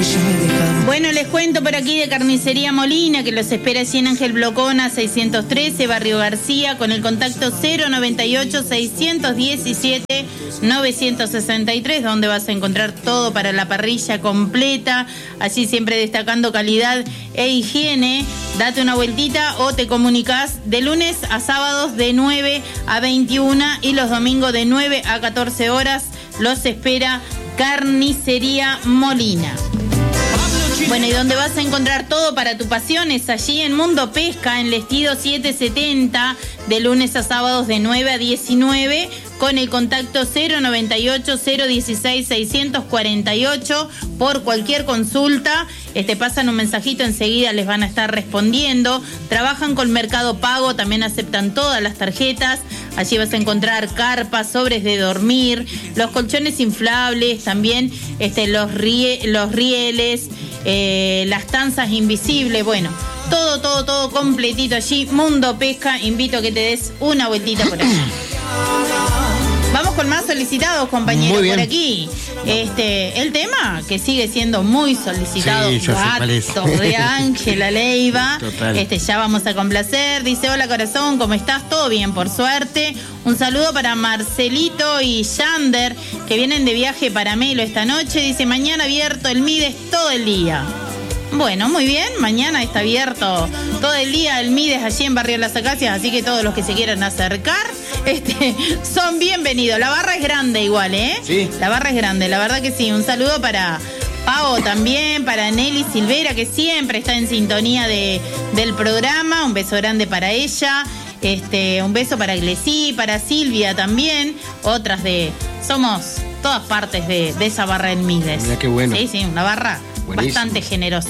Bueno, les cuento por aquí de Carnicería Molina, que los espera allí en Ángel Blocona 613, Barrio García, con el contacto 098-617-963, donde vas a encontrar todo para la parrilla completa, allí siempre destacando calidad e higiene. Date una vueltita o te comunicas de lunes a sábados de 9 a 21 y los domingos de 9 a 14 horas. Los espera Carnicería Molina. Bueno, y donde vas a encontrar todo para tu pasión es allí en Mundo Pesca, en Lestido 770, de lunes a sábados de 9 a 19, con el contacto 098-016-648. Por cualquier consulta, pasan un mensajito, enseguida les van a estar respondiendo. Trabajan con Mercado Pago, también aceptan todas las tarjetas. Allí vas a encontrar carpas, sobres de dormir, los colchones inflables, también los rieles, las tanzas invisibles, bueno, todo completito allí. Mundo Pesca, invito a que te des una vueltita por allí. Vamos con más solicitados, compañeros, por aquí. El tema que sigue siendo muy solicitado, sí, Gatos de Ángela Leiva. Total. Ya vamos a complacer. Dice: hola corazón, ¿cómo estás? Todo bien, por suerte. Un saludo para Marcelito y Yander, que vienen de viaje para Melo esta noche. Dice: mañana abierto el Mides todo el día. Bueno, muy bien, mañana está abierto todo el día el Mides allí en Barrio Las Acacias, así que todos los que se quieran acercar son bienvenidos. La barra es grande igual, ¿eh? Sí. La barra es grande, la verdad que sí. Un saludo para Pavo también, para Nelly Silvera, que siempre está en sintonía del programa. Un beso grande para ella. Un beso para Glesí, para Silvia también. Somos todas partes de esa barra del Mides. Mira qué bueno. Sí, una barra buenísimo. Bastante generosa.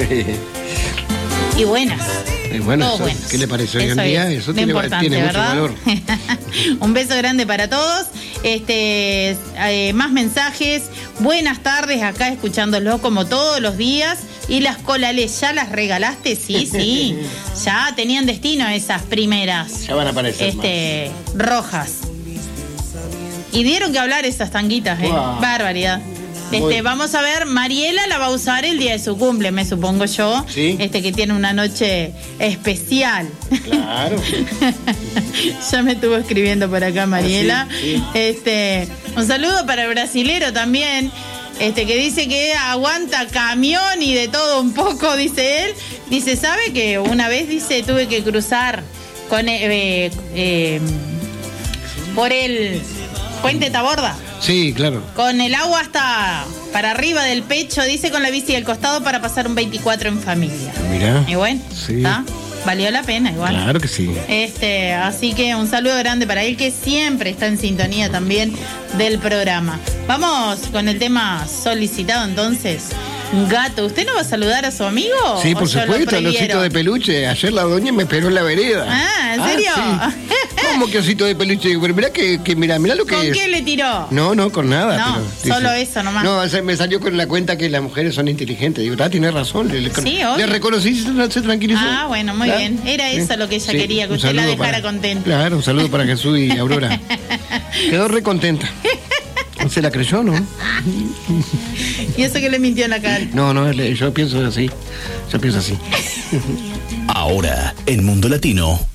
Y buenas. Bueno, buenas. ¿Qué le parece hoy en día? Eso tiene mucho valor. Un beso grande para todos. Más mensajes. Buenas tardes, acá escuchándolo como todos los días. Y las colales, ¿ya las regalaste? Sí. Ya tenían destino esas primeras. Ya van a aparecer rojas. Y dieron que hablar esas tanguitas, Wow. Barbaridad. Vamos a ver, Mariela la va a usar el día de su cumple, me supongo yo. ¿Sí? Que tiene una noche especial. Claro. Ya me estuvo escribiendo por acá Mariela. Sí. Un saludo para el brasilero también. Que dice que aguanta camión y de todo un poco, dice él. Dice, ¿sabe que una vez, tuve que cruzar con por el Puente Taborda? Sí, claro. Con el agua hasta para arriba del pecho, dice, con la bici al costado para pasar un 24 en familia. Mirá. Y bueno, sí. ¿está? Valió la pena igual. Claro que sí. Así que un saludo grande para él, que siempre está en sintonía también del programa. Vamos con el tema solicitado entonces. Gato, ¿usted no va a saludar a su amigo? Sí, por supuesto, el osito de peluche. Ayer la doña me esperó en la vereda. Ah, ¿en serio? Sí. ¿Cómo que osito de peluche? Pero mirá lo que ¿Con es. qué le tiró? No, con nada. No, pero, solo eso nomás. No, me salió con la cuenta que las mujeres son inteligentes. Digo, tiene razón. Sí, obvio. Le reconocí, se tranquilizó. Ah, bueno, muy bien. Era eso lo que ella quería, que usted la dejara contenta. Claro, un saludo para Jesús y Aurora. Quedó re contenta. Se la creyó, ¿no? ¿Y eso que le mintió en la cara? No, yo pienso así. Yo pienso así. Ahora, en Mundo Latino,